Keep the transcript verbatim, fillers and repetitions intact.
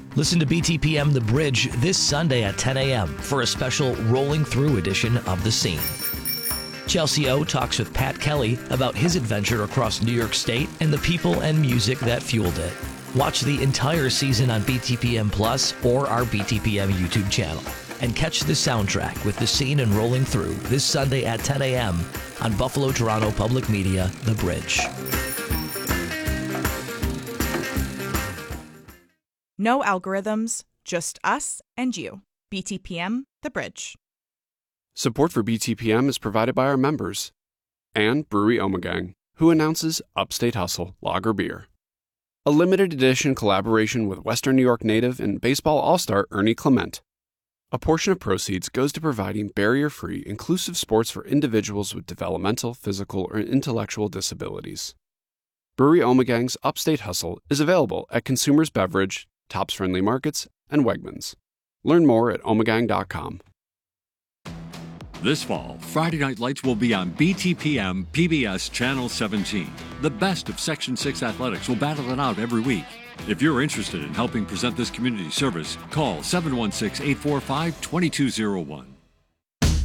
Listen to B T P M The Bridge this Sunday at ten a.m. for a special rolling through edition of The Scene. Chelsea O talks with Pat Kelly about his adventure across New York State and the people and music that fueled it. Watch the entire season on B T P M Plus or our B T P M YouTube channel. And catch the soundtrack with The Scene and Rolling Through this Sunday at ten a.m. on Buffalo Toronto Public Media, The Bridge. No algorithms, just us and you. B T P M, The Bridge. Support for B T P M is provided by our members and Brewery Ommegang, who announces Upstate Hustle Lager Beer, a limited edition collaboration with Western New York native and baseball all-star Ernie Clement. A portion of proceeds goes to providing barrier-free, inclusive sports for individuals with developmental, physical, or intellectual disabilities. Brewery Ommegang's Upstate Hustle is available at Consumers Beverage, Tops Friendly Markets, and Wegmans. Learn more at ommegang dot com. This fall, Friday Night Lights will be on B T P M P B S Channel seventeen. The best of Section six athletics will battle it out every week. If you're interested in helping present this community service, call seven one six, eight four five, two two zero one.